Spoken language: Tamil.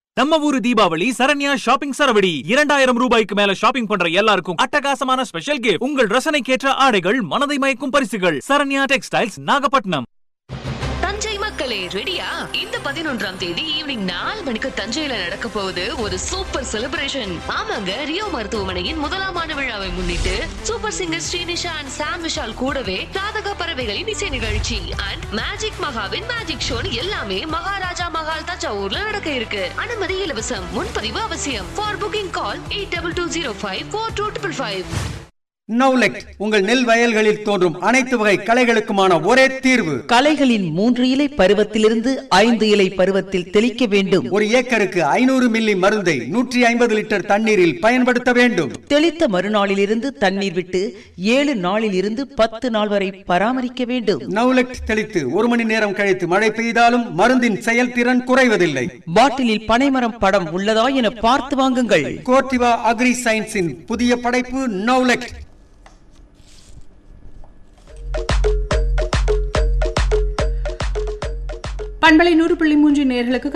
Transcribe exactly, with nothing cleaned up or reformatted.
நம்ம ஊரு தீபாவளி சரண்யா ஷாப்பிங் சரவடி இரண்டாயிரம் ரூபாய்க்கு மேல ஷாப்பிங் பண்ற எல்லாருக்கும் அட்டகாசமான ஸ்பெஷல் கிஃப்ட். உங்கள் ரசனைக்கேற்ற ஆடைகள், மனதை மயக்கும் பரிசுகள். சரண்யா டெக்ஸ்டைல்ஸ், நாகப்பட்டினம். தஞ்சை மக்களே ரெடியா? இந்த பதினொன்றாம் தேதி ஈவினிங் நாலு மணிக்கு தஞ்சையில நடக்க போகுது ஒரு சூப்பர் செலிப்ரேஷன். ஆமாங்க, ரியோ மருத்துவமனையின் முதலாம் ஆண்டு விழாவை முன்னிட்டு சூப்பர் சிங்கர் ஸ்ரீனிஷா அண்ட் சாம் விஷால் கூடவே ராதக பறவைகளின் இசை நிகழ்ச்சி அண்ட் மேஜிக் மகாவின் மேஜிக் ஷோ எல்லாமே மகாராஜா மகால் தஞ்சாவூர்ல நடக்க இருக்கு. அனுமதி இலவசம். முன்பதிவு அவசியம். For booking call eight double two zero five four two triple five. நௌலெக்ட் உங்கள் நெல் வயல்களில் தோன்றும் அனைத்து வகை களைகளுக்குமான ஒரே தீர்வு. களைகளின் மூன்று இலை பருவத்திலிருந்து ஐந்து இலை பருவத்தில் தெளிக்க வேண்டும். ஒரு ஏக்கருக்கு ஐநூறு மில்லி மருந்தை நூற்றி ஐம்பது லிட்டர் தண்ணீரில் பயன்படுத்த வேண்டும். தெளித்த மறுநாளிலிருந்து தண்ணீர் விட்டு ஏழு நாளில் இருந்து பத்து நாள் வரை பராமரிக்க வேண்டும். நௌலெக்ட் தெளித்து ஒரு மணி நேரம் கழித்து மழை பெய்தாலும் மருந்தின் செயல்திறன் குறைவதில்லை. பாட்டிலில் பனைமரம் படம் உள்ளதா என பார்த்து வாங்குங்கள். கோர்டிவா அக்ரி சயின்ஸின் புதிய படைப்பு நௌலெக்ட். பண்பலை நூறு புள்ளி மூன்று நேர்களுக்கு